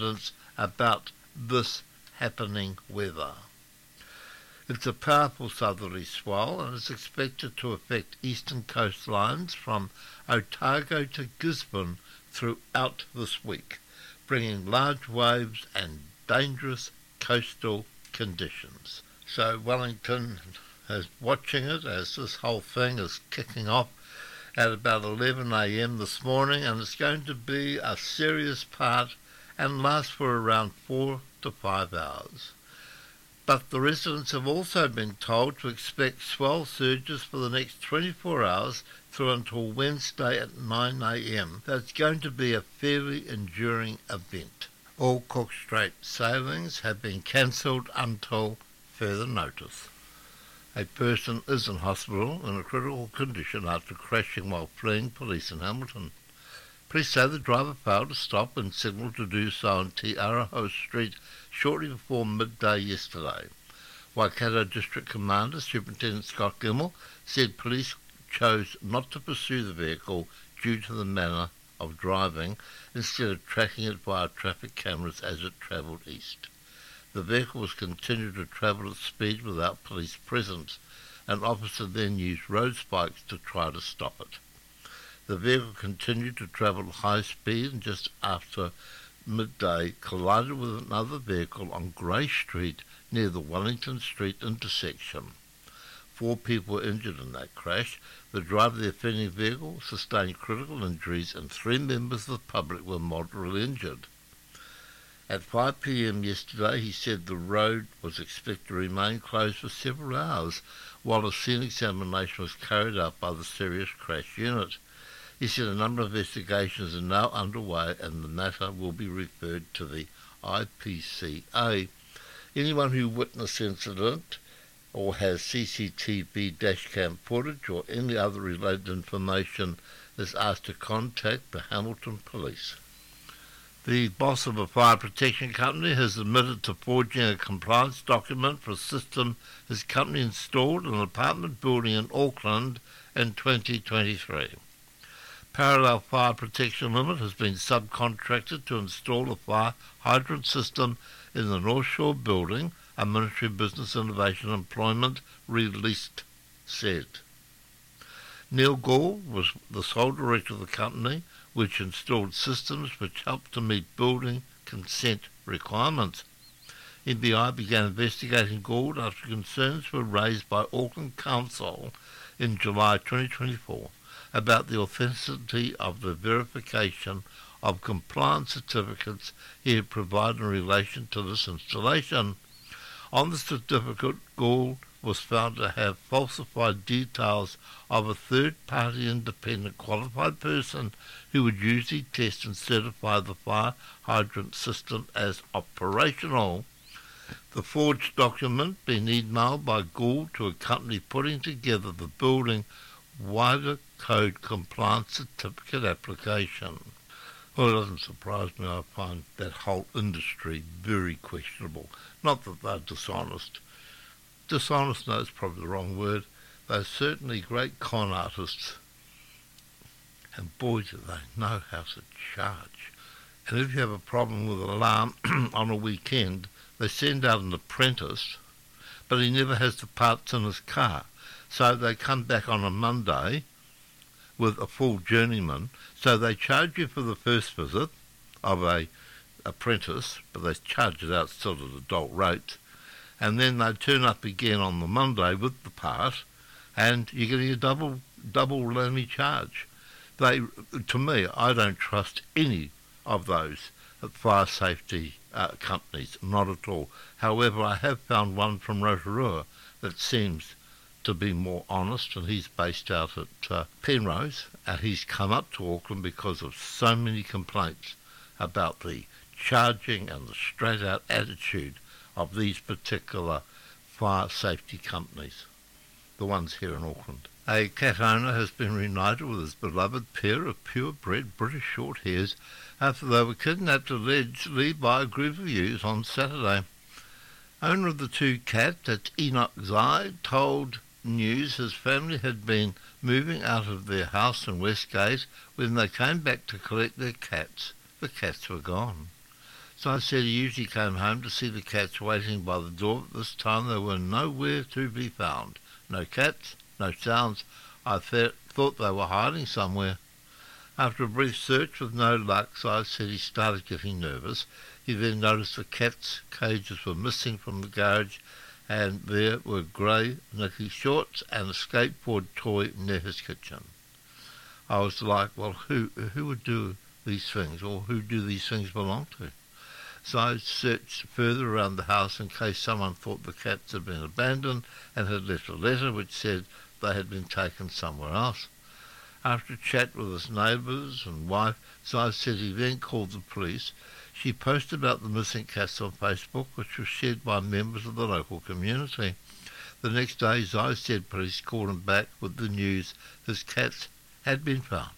about this happening weather. It's a powerful southerly swell and is expected to affect eastern coastlines from Otago to Gisborne throughout this week, bringing large waves and dangerous coastal conditions. So Wellington is watching it as this whole thing is kicking off at about 11 a.m. this morning, and it's going to be a serious part and last for around 4 to 5 hours. But the residents have also been told to expect swell surges for the next 24 hours through until Wednesday at 9 a.m. That's going to be a fairly enduring event. All Cook Strait sailings have been cancelled until further notice. A person is in hospital in a critical condition after crashing while fleeing police in Hamilton. Police say the driver failed to stop and signalled to do so on Te Araho Street shortly before midday yesterday. Waikato District Commander Superintendent Scott Gemmell said police chose not to pursue the vehicle due to the manner of driving, instead of tracking it via traffic cameras as it travelled east. The vehicle was continued to travel at speed without police presence. An officer then used road spikes to try to stop it. The vehicle continued to travel at high speed and just after midday collided with another vehicle on Grey Street near the Wellington Street intersection. 4 people were injured in that crash. The driver of the offending vehicle sustained critical injuries and 3 members of the public were moderately injured. At 5 p.m. yesterday, he said the road was expected to remain closed for several hours while a scene examination was carried out by the serious crash unit. He said a number of investigations are now underway and the matter will be referred to the IPCA. Anyone who witnessed the incident or has CCTV dashcam footage or any other related information is asked to contact the Hamilton Police. The boss of a fire protection company has admitted to forging a compliance document for a system his company installed in an apartment building in Auckland in 2023. Parallel Fire Protection Limited has been subcontracted to install a fire hydrant system in the North Shore building, a Ministry of Business Innovation and Employment released said. Neil Gould was the sole director of the company, which installed systems which helped to meet building consent requirements. NBI began investigating Gould after concerns were raised by Auckland Council in July 2024 about the authenticity of the verification of compliance certificates he had provided in relation to this installation. On the certificate, Gould was found to have falsified details of a third-party independent qualified person who would usually test and certify the fire hydrant system as operational. The forged document being emailed by Gould to a company putting together the building wider code compliance certificate application. Well, it doesn't surprise me. I find that whole industry very questionable. Not that they're dishonest. Dishonest, no, is probably the wrong word. They're certainly great con artists. And boy, do they know how to charge. And if you have a problem with an alarm on a weekend, they send out an apprentice, but he never has the parts in his car. So they come back on a Monday with a full journeyman. So they charge you for the first visit of a apprentice, but they charge it out still at adult rates. And then they turn up again on the Monday with the part, and you're getting a double whammy charge. To me, I don't trust any of those fire safety companies, not at all. However, I have found one from Rotorua that seems to be more honest, and he's based out at Penrose, and he's come up to Auckland because of so many complaints about the charging and the straight-out attitude of these particular fire safety companies, the ones here in Auckland. A cat owner has been reunited with his beloved pair of purebred British short hairs after they were kidnapped allegedly by a group of youths on Saturday. Owner of the 2 cats, that's Enoch Zai, told News his family had been moving out of their house in Westgate when they came back to collect their cats. The cats were gone. So I said he usually came home to see the cats waiting by the door, but this time they were nowhere to be found. No cats, no sounds. I thought they were hiding somewhere. After a brief search with no luck, Sides said he started getting nervous. He then noticed the cats' cages were missing from the garage, and there were grey Nicky shorts and a skateboard toy near his kitchen. I was like, well, who would do these things, or who do these things belong to? So I searched further around the house in case someone thought the cats had been abandoned and had left a letter which said they had been taken somewhere else. After a chat with his neighbours and wife, Sides said he then called the police. She posted about the missing cats on Facebook, which was shared by members of the local community. The next day, Sides said police called him back with the news his cats had been found.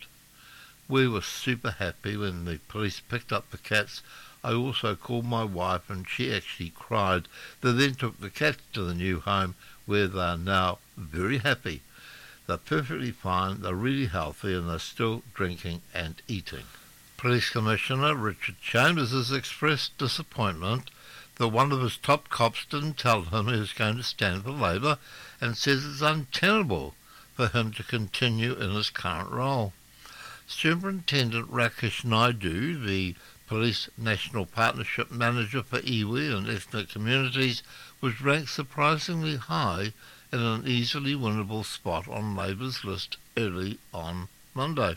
We were super happy when the police picked up the cats. I also called my wife and she actually cried. They then took the cats to the new home where they are now very happy. They're perfectly fine, they're really healthy and they're still drinking and eating. Police Commissioner Richard Chambers has expressed disappointment that one of his top cops didn't tell him he was going to stand for Labour and says it's untenable for him to continue in his current role. Superintendent Rakesh Naidu, the Police National Partnership Manager for iwi and ethnic communities, was ranked surprisingly high in an easily winnable spot on Labour's list early on Monday.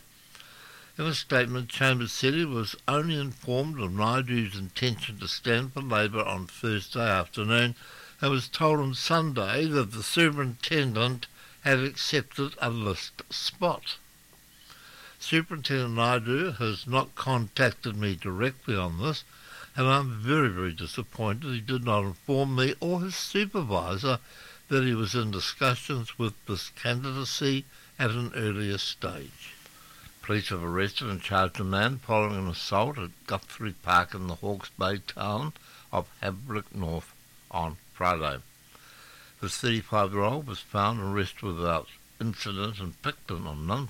In a statement, Chambers said he was only informed of Naidu's intention to stand for Labour on Thursday afternoon and was told on Sunday that the superintendent had accepted a list spot. Superintendent Naidu has not contacted me directly on this, and I'm very, very disappointed he did not inform me or his supervisor that he was in discussions with this candidacy at an earlier stage. Police have arrested and charged a man following an assault at Guthrie Park in the Hawke's Bay town of Havelock North on Friday. This 35-year-old was found and arrested without incident in Picton on Monday.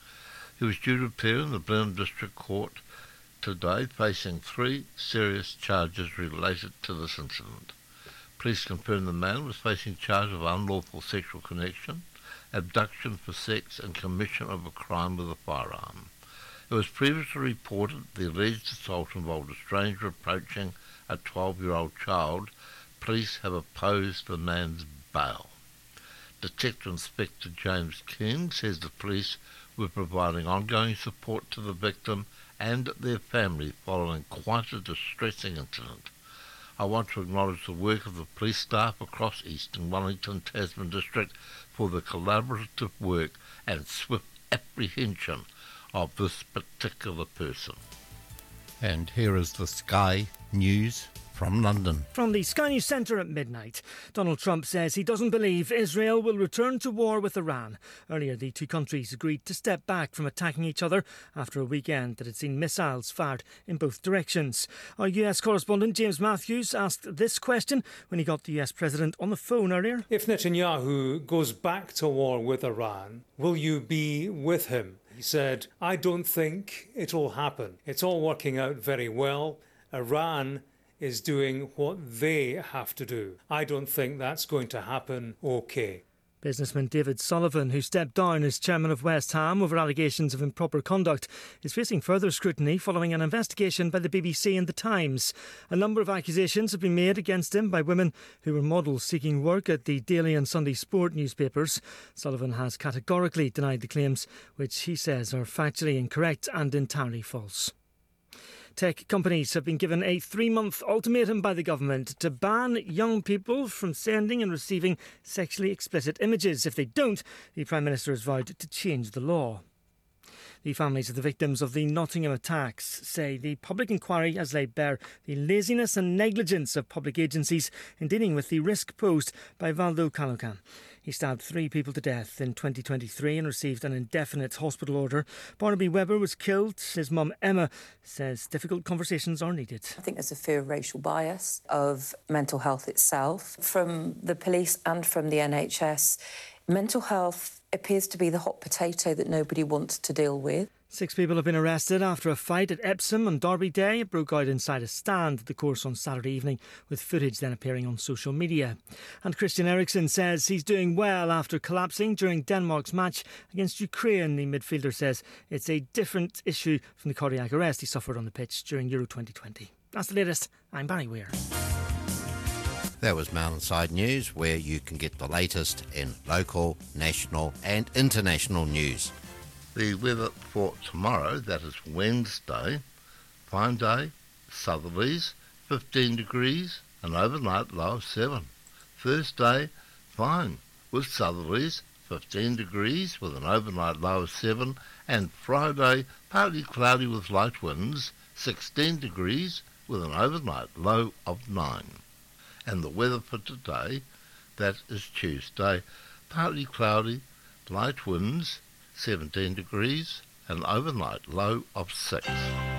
He was due to appear in the Blenheim District Court today, facing 3 serious charges related to this incident. Police confirmed the man was facing charge of unlawful sexual connection, abduction for sex and commission of a crime with a firearm. It was previously reported the alleged assault involved a stranger approaching a 12-year-old child. Police have opposed the man's bail. Detective Inspector James King says the police were providing ongoing support to the victim and their family following quite a distressing incident. I want to acknowledge the work of the police staff across Eastern Wellington Tasman District for the collaborative work and swift apprehension of this particular person. And here is the Sky News from London. From the Sky News Centre at midnight, Donald Trump says he doesn't believe Israel will return to war with Iran. Earlier, the two countries agreed to step back from attacking each other after a weekend that had seen missiles fired in both directions. Our US correspondent James Matthews asked this question when he got the US president on the phone earlier. If Netanyahu goes back to war with Iran, will you be with him? He said, I don't think it'll happen. It's all working out very well. Iran is doing what they have to do. I don't think that's going to happen okay. Businessman David Sullivan, who stepped down as chairman of West Ham over allegations of improper conduct, is facing further scrutiny following an investigation by the BBC and The Times. A number of accusations have been made against him by women who were models seeking work at the Daily and Sunday Sport newspapers. Sullivan has categorically denied the claims, which he says are factually incorrect and entirely false. Tech companies have been given a 3-month ultimatum by the government to ban young people from sending and receiving sexually explicit images. If they don't, the Prime Minister has vowed to change the law. The families of the victims of the Nottingham attacks say the public inquiry has laid bare the laziness and negligence of public agencies in dealing with the risk posed by Valdo Calocan. He stabbed 3 people to death in 2023 and received an indefinite hospital order. Barnaby Webber was killed. His mum, Emma, says difficult conversations are needed. I think there's a fear of racial bias, of mental health itself. From the police and from the NHS, mental health appears to be the hot potato that nobody wants to deal with. 6 people have been arrested after a fight at Epsom on Derby Day. It broke out inside a stand at the course on Saturday evening, with footage then appearing on social media. And Christian Eriksen says he's doing well after collapsing during Denmark's match against Ukraine. The midfielder says it's a different issue from the cardiac arrest he suffered on the pitch during Euro 2020. That's the latest. I'm Barry Weir. That was Mountainside News, where you can get the latest in local, national and international news. The weather for tomorrow, that is Wednesday, fine day, southerlies, 15 degrees, and overnight low of 7. Thursday, fine, with southerlies, 15 degrees, with an overnight low of 7. And Friday, partly cloudy with light winds, 16 degrees, with an overnight low of 9. And the weather for today, that is Tuesday, partly cloudy, light winds, 17 degrees, and overnight low of 6.